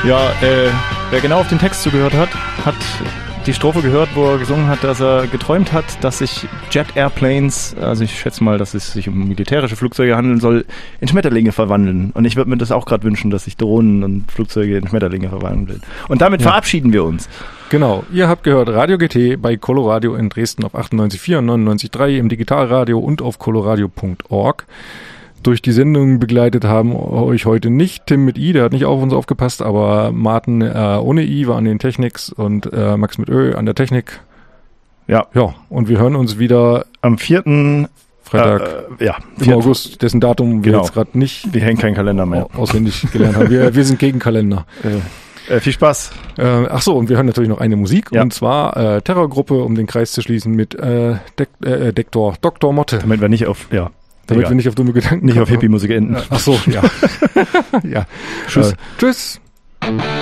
Ja, wer genau auf den Text zugehört hat, hat die Strophe gehört, wo er gesungen hat, dass er geträumt hat, dass sich Jet Airplanes, also ich schätze mal, dass es sich um militärische Flugzeuge handeln soll, in Schmetterlinge verwandeln. Und ich würde mir das auch gerade wünschen, dass sich Drohnen und Flugzeuge in Schmetterlinge verwandeln. Und damit verabschieden wir uns. Genau, ihr habt gehört Radio GT bei Coloradio in Dresden auf 98,4 und 99,3 im Digitalradio und auf coloradio.org. Durch die Sendung begleitet haben euch heute nicht Tim mit I, der hat nicht auf uns aufgepasst, aber Martin ohne I war an den Techniks und Max mit Ö an der Technik. Ja, und wir hören uns wieder am 4. Freitag im August, dessen Datum wir jetzt gerade nicht. Wir hängen keinen Kalender mehr. Auswendig gelernt haben. Wir sind gegen Kalender. Viel Spaß. Und wir hören natürlich noch eine Musik, und zwar Terrorgruppe, um den Kreis zu schließen, mit Dr. Motte. Damit wir nicht auf, Damit wir nicht auf dumme Gedanken nicht auf Hippie-Musik enden. Ja. Tschüss.